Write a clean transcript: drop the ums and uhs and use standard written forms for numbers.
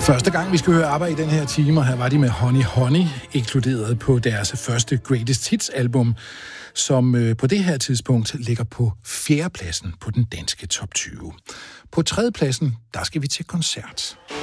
Første gang, vi skal høre ABBA i den her time, og her var de med Honey Honey, inkluderet på deres første Greatest Hits-album, som på det her tidspunkt ligger på 4. pladsen på den danske top 20. På 3. pladsen, der skal vi til koncert.